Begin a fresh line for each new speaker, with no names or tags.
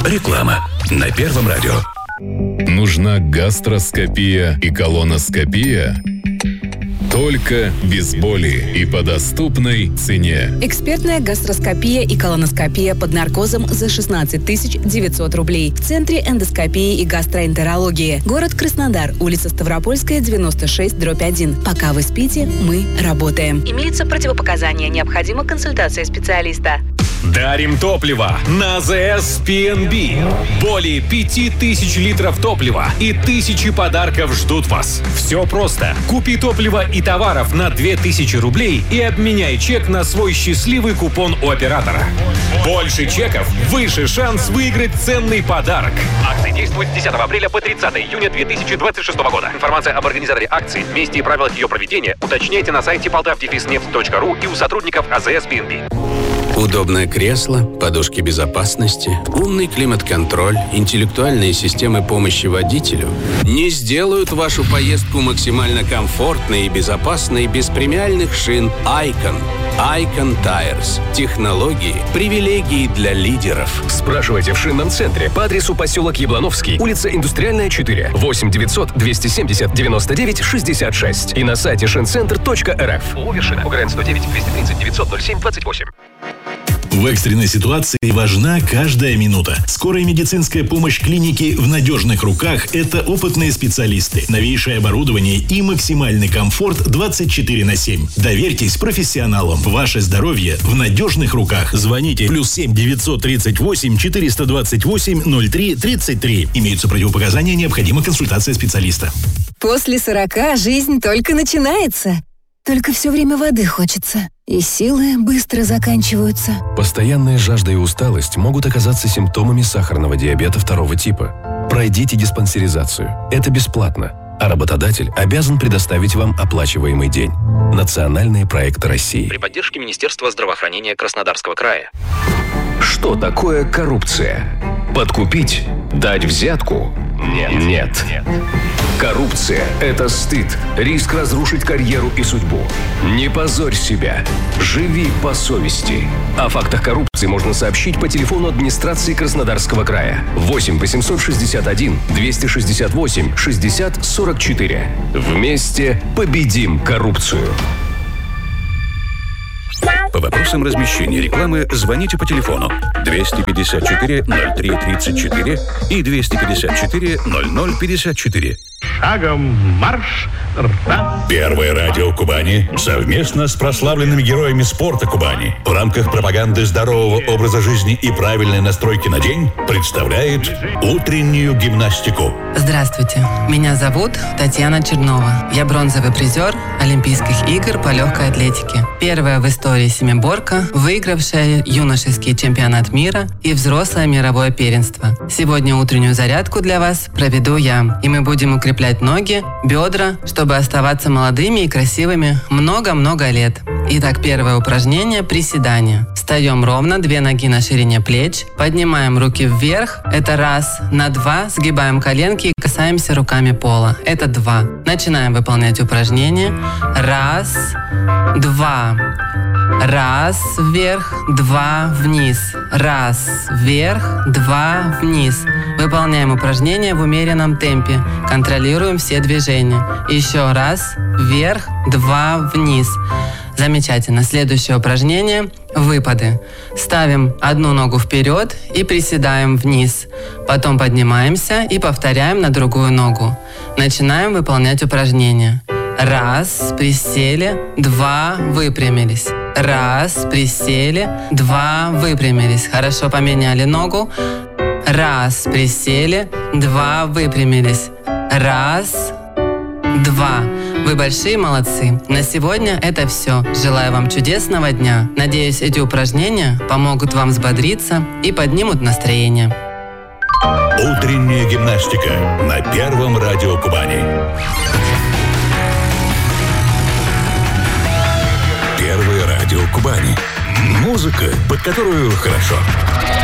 Реклама на Первом радио.
Нужна гастроскопия и колоноскопия? Только без боли и по доступной цене.
Экспертная гастроскопия и колоноскопия под наркозом за 16 900 рублей. В Центре эндоскопии и гастроэнтерологии. Город Краснодар. Улица Ставропольская, 96/1. Пока вы спите, мы работаем. Имеются противопоказания. Необходима консультация специалиста.
Дарим топливо на АЗС ПНБ. Более 5000 литров топлива и 1000 подарков ждут вас. Все просто. Купи топливо и товаров на 2000 рублей и обменяй чек на свой счастливый купон у оператора. Больше чеков, выше шанс выиграть ценный подарок.
Акция действует с 10 апреля по 30 июня 2026 года. Информация об организаторе акции, месте и правилах ее проведения уточняйте на сайте poltavdefisneft.ru и у сотрудников АЗС ПНБ.
Удобное кресло, подушки безопасности, умный климат-контроль, интеллектуальные системы помощи водителю не сделают вашу поездку максимально комфортной и безопасной без премиальных шин Icon. Icon Tires. Технологии, привилегии для лидеров.
Спрашивайте в шинном центре по адресу поселок Яблоновский, улица Индустриальная, 4, 8 900 270 99 66 и на сайте шинцентр.рф. Вершина. УГРН 109 230 900 07 28.
В экстренной ситуации важна каждая минута. Скорая медицинская помощь клиники в надежных руках – это опытные специалисты, новейшее оборудование и максимальный комфорт 24/7. Доверьтесь профессионалам. Ваше здоровье в надежных руках. Звоните +7 938 428 03 33. Имеются противопоказания, необходима консультация специалиста.
После 40 жизнь только начинается. Только все время воды хочется. И силы быстро заканчиваются.
Постоянная жажда и усталость могут оказаться симптомами сахарного диабета 2 типа. Пройдите диспансеризацию. Это бесплатно. А работодатель обязан предоставить вам оплачиваемый день. Национальные проекты России.
При поддержке Министерства здравоохранения Краснодарского края. Что такое коррупция? Подкупить? Дать взятку? Нет. Коррупция – это стыд, риск разрушить карьеру и судьбу. Не позорь себя. Живи по совести. О фактах коррупции можно сообщить по телефону администрации Краснодарского края. 8 861 268 60 44. Вместе победим коррупцию.
По вопросам размещения рекламы звоните по телефону 254 03 34 и 254 00 54.
Шагом марш!
Первое радио Кубани совместно с прославленными героями спорта Кубани в рамках пропаганды здорового образа жизни и правильной настройки на день представляет утреннюю гимнастику.
Здравствуйте, меня зовут Татьяна Чернова. Я бронзовый призер Олимпийских игр по легкой атлетике. Первая в истории семиборка, выигравшая юношеский чемпионат мира и взрослое мировое первенство. Сегодня утреннюю зарядку для вас проведу я, и мы будем укреплять ноги, бедра, чтобы оставаться молодыми и красивыми много-много лет. Итак, первое упражнение – приседание. Встаем ровно, 2 ноги на ширине плеч, поднимаем руки вверх, это раз, на 2, сгибаем коленки и касаемся руками пола, это 2. Начинаем выполнять упражнение. 1, 2. Раз, вверх, 2, вниз. Раз, вверх, 2, вниз. Выполняем упражнение в умеренном темпе. Контролируем все движения. Еще раз, вверх, 2, вниз. Замечательно. Следующее упражнение – выпады. Ставим одну ногу вперед и приседаем вниз. Потом поднимаемся и повторяем на другую ногу. Начинаем выполнять упражнение. Раз, присели, 2, выпрямились. Раз, присели, 2, выпрямились. Хорошо, поменяли ногу. Раз, присели, 2, выпрямились. Раз, 2. Вы большие молодцы. На сегодня это все. Желаю вам чудесного дня. Надеюсь, эти упражнения помогут вам взбодриться и поднимут настроение.
Утренняя гимнастика на Первом радио Кубани. Первое радио Кубани. Музыка, под которую хорошо.